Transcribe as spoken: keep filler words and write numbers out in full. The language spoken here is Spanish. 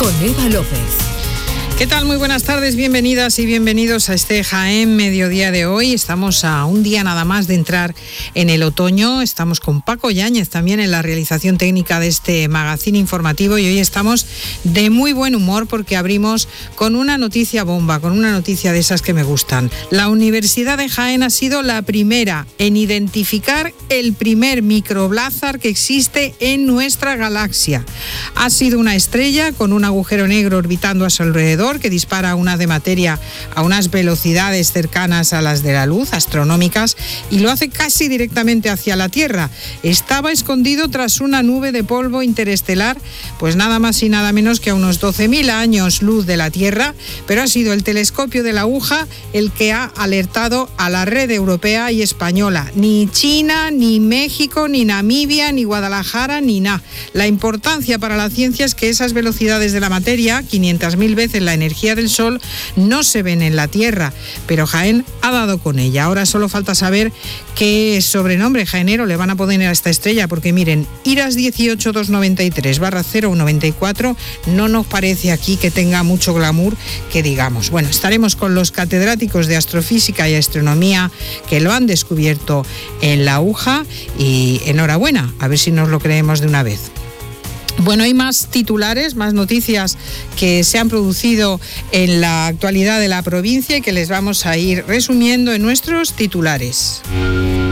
con Eva López. ¿Qué tal? Muy buenas tardes, bienvenidas y bienvenidos a este Jaén Mediodía de hoy. Estamos a un día nada más de entrar en el otoño. Estamos con Paco Yáñez también en la realización técnica de este magazine informativo y hoy estamos de muy buen humor porque abrimos con una noticia bomba, con una noticia de esas que me gustan. La Universidad de Jaén ha sido la primera en identificar el primer microblázar que existe en nuestra galaxia. Ha sido una estrella con un agujero negro orbitando a su alrededor que dispara una de materia a unas velocidades cercanas a las de la luz, astronómicas, y lo hace casi directamente hacia la Tierra. Estaba escondido tras una nube de polvo interestelar, pues nada más y nada menos que a unos doce mil años luz de la Tierra, pero ha sido el telescopio de la aguja el que ha alertado a la red europea y española. Ni China, ni México, ni Namibia, ni Guadalajara, ni nada. La importancia para la ciencia es que esas velocidades de la materia, quinientas mil veces la energía del Sol, no se ven en la Tierra, pero Jaén ha dado con ella. Ahora solo falta saber qué sobrenombre jaenero le van a poner a esta estrella, porque miren, IRAS dieciocho doscientos noventa y tres barra cero uno noventa y cuatro no nos parece aquí que tenga mucho glamour, que digamos. Bueno, estaremos con los catedráticos de astrofísica y astronomía que lo han descubierto en la aguja y enhorabuena, a ver si nos lo creemos de una vez. Bueno, hay más titulares, más noticias que se han producido en la actualidad de la provincia y que les vamos a ir resumiendo en nuestros titulares.